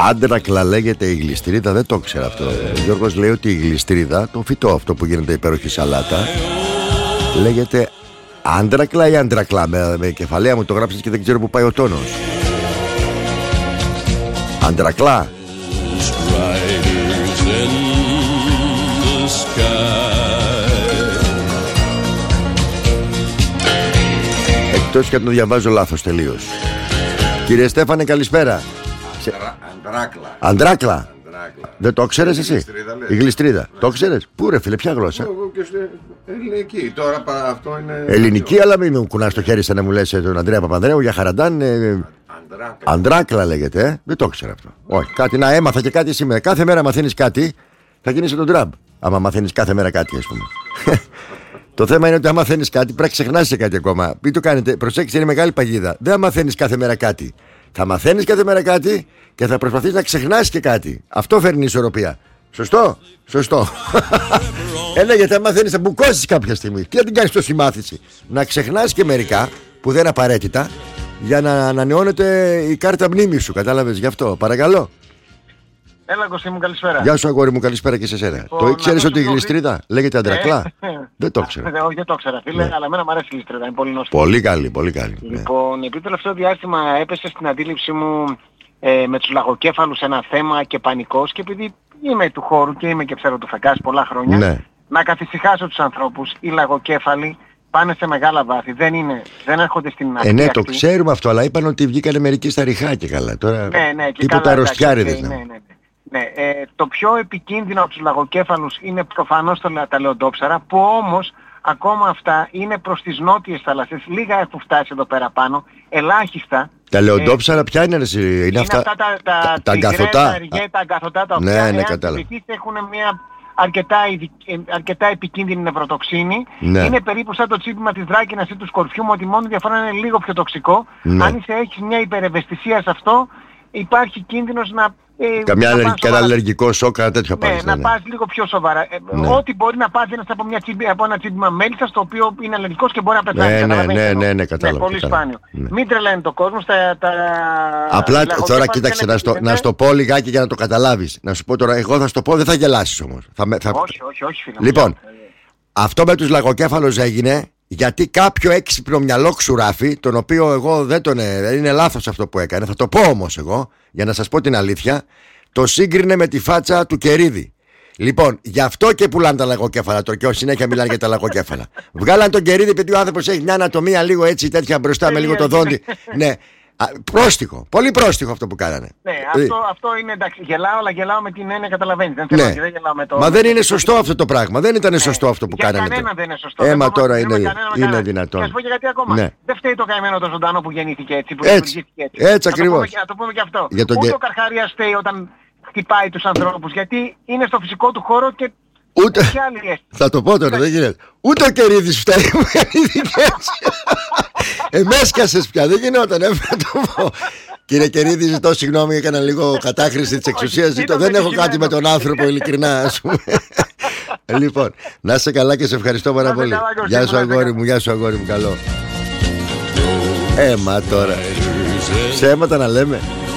Άντρακλα λέγεται η γλιστρίδα, δεν το ξέρω αυτό. Ο Γιώργος λέει ότι η γλιστρίδα, το φυτό αυτό που γίνεται υπέροχη σαλάτα, λέγεται άντρακλα ή αντρακλά. Με κεφαλαία μου το γράψες και δεν ξέρω που πάει ο τόνος. Αντρακλά. Εκτός και αν το διαβάζω λάθος τελείως. Κύριε Στέφανε, καλησπέρα. Αντράκλα. Αντράκλα. Δεν το ξέρεις εσύ? Η γλιστρίδα. Το ξέρεις? Πού ρε φίλε, ποια γλώσσα? Εγώ και ελληνική. Τώρα αυτό είναι. Ελληνική, αλλά μην μου κουνάς το χέρι σαν να μου λες τον Ανδρέα Παπανδρέου για Χαραντάν. Αντράκλα λέγεται, δεν το ξέρω αυτό. Όχι, κάτι να έμαθα και κάτι σήμερα. Κάθε μέρα μαθαίνεις κάτι, θα γίνεις τον Τραμπ. Άμα μαθαίνεις κάθε μέρα κάτι, ας πούμε. Το θέμα είναι ότι άμα μαθαίνεις κάτι, πρέπει να ξεχνάς κάτι ακόμα. Μην το κάνετε. Προσέξτε, είναι μεγάλη παγίδα. Δεν μαθαίνεις κάθε μέρα κάτι. Θα μαθαίνεις κάθε μέρα κάτι και θα προσπαθείς να ξεχνάς και κάτι. Αυτό φέρνει ισορροπία. Σωστό? Σωστό. Γιατί αν μαθαίνεις θα μπουκώσεις κάποια στιγμή. Τι να την κάνεις τόση μάθηση? Να ξεχνάς και μερικά που δεν είναι απαραίτητα για να ανανεώνεται η κάρτα μνήμης σου. Κατάλαβες γι' αυτό? Παρακαλώ. Έλα Κωστή μου, καλησπέρα. Γεια σου αγόρι μου, καλησπέρα και σε σένα. Το ήξερες ότι η γλιστρίδα λέγεται αντρακλά? Δεν το ήξερα. Όχι, δεν το ήξερα φίλε, αλλά εμένα μου αρέσει η γλιστρίδα, είναι πολύ γνωστή. Πολύ καλή, πολύ καλή. Λοιπόν, επειδή το τελευταίο διάστημα έπεσε στην αντίληψή μου με τους λαγοκέφαλους ένα θέμα και πανικός, και επειδή είμαι του χώρου και είμαι και ψεροτοφεκάς πολλά χρόνια, ναι, να καθησυχάσω τους ανθρώπους. Οι λαγοκέφαλοι πάνε σε μεγάλα βάθη, δεν έρχονται στην αρχή. Ναι, το ξέρουμε αυτό, αλλά είπαν ότι βγήκανε μερικοί στα ριχά και καλά. Τώρα τίποτα αρρωστιάριδες. Ναι, το πιο επικίνδυνο από τους λαγοκέφαλους είναι προφανώς τα λεοντόψαρα, που όμως ακόμα αυτά είναι προς τις νότιες θάλασσες. Λίγα έχουν φτάσει εδώ πέρα πάνω, ελάχιστα. Τα λεοντόψαρα ποια είναι? Είναι αυτά τα αγκαθωτά. Τα αγκαθωτά τα οποία ναι, κατάλαβα, έχουν μια αρκετά επικίνδυνη νευροτοξίνη. Ναι. Είναι περίπου σαν το τσίπημα της δράκυνας ή του σκορπιού, ότι μόνο διαφορά είναι λίγο πιο τοξικό. Ναι. Αν έχεις μια υπερευαισθησία σε αυτό, υπάρχει κίνδυνος να... Καμιά αλλεργικό σοκ, κάτι τέτοιο πάλι. Ναι, να πας λίγο πιο σοβαρά. Ναι. Ό,τι μπορεί να πάθει ένας από ένα τσίπημα μέλισσας, το οποίο είναι αλλεργικός και μπορεί να πεθάνει. Ναι, κατάλαβα. Πολύ σπάνιο. Ναι. Μην τρελαίνει το κόσμο. Απλά τώρα κοίταξε, να στο πω λιγάκι για να το καταλάβεις. Να σου πω τώρα, εγώ θα σου το πω, δεν θα γελάσεις όμως. Όχι, φίλε. Λοιπόν, αυτό με τους λαγοκέφαλους έγινε γιατί κάποιο έξυπνο μυαλό ξουράφι, τον οποίο εγώ δεν είναι λάθος αυτό που έκανε, θα το πω όμως εγώ, για να σας πω την αλήθεια, το σύγκρινε με τη φάτσα του Κερίδη. Λοιπόν, γι' αυτό και πουλάνε τα λαγοκέφαλα τώρα, και όσοι συνέχεια μιλάνε για τα λαγοκέφαλα. Βγάλαν τον Κερίδη επειδή ο άνθρωπος έχει μια ανατομία λίγο έτσι τέτοια μπροστά με λίγο το δόντι. Ναι. Πρόστιχο, πολύ πρόστιχο αυτό που κάνανε. Ναι, αυτό είναι εντάξει. Γελάω, αλλά γελάω με την έννοια, καταλαβαίνεις. Δεν γελάω με το... Μα δεν είναι σωστό αυτό το πράγμα. Δεν ήταν σωστό αυτό που κάνανε. Για κανένα δεν είναι σωστό. Μα τώρα είναι δυνατόν. Να σου πω και κάτι ακόμα. Ναι. Δεν φταίει το καημένο το ζωντανό που γεννήθηκε έτσι. Που έτσι ακριβώς. Να το πούμε και αυτό. Ούτε ο Καρχαρίας φταίει όταν χτυπάει τους ανθρώπους. Γιατί είναι στο φυσικό του χώρο και... Ούτε... Θα το πω τώρα, δεν γίνεται. Ούτε ο Κερίδης φταίει που γεννήθηκε έτσι. Εμέσκασες πια, δεν γινόταν, να το πω. Κύριε Κερίδη, ζητώ συγγνώμη, έκανα λίγο κατάχρηση της εξουσίας. Δεν έχω κάτι με τον άνθρωπο, ειλικρινά, ας πούμε. Λοιπόν, να είσαι καλά και σε ευχαριστώ πάρα πολύ. Γεια σου αγόρι μου, γεια σου αγόρι μου, καλό. Μα τώρα ψέματα να λέμε.